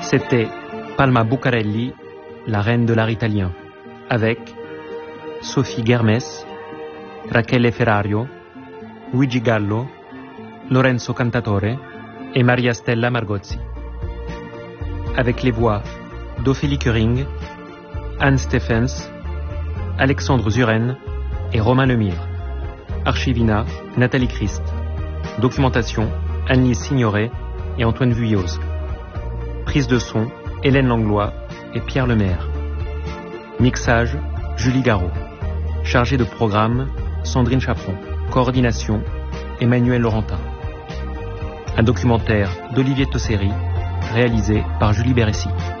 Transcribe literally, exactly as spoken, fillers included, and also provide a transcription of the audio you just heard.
C'était Palma Bucarelli, la reine de l'art italien, avec Sophie Germes, Rachele Ferrario, Luigi Gallo, Lorenzo Cantatore et Maria Stella Margozzi. Avec les voix d'Ophélie Curing, Anne Stephens, Alexandre Zuren et Romain Lemire. Archivina, Nathalie Christ. Documentation, Agnès Signoret et Antoine Vuilloz. Prise de son, Hélène Langlois et Pierre Lemaire. Mixage, Julie Garot. Chargée de programme, Sandrine Chaperon. Coordination, Emmanuel Laurentin. Un documentaire d'Olivier Tosseri, réalisé par Julie Bérécy.